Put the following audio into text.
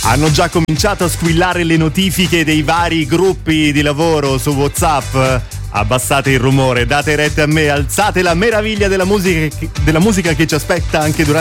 Hanno già cominciato a squillare le notifiche dei vari gruppi di lavoro su WhatsApp. Abbassate il rumore, date retta a me, alzate la meraviglia della musica che ci aspetta anche durante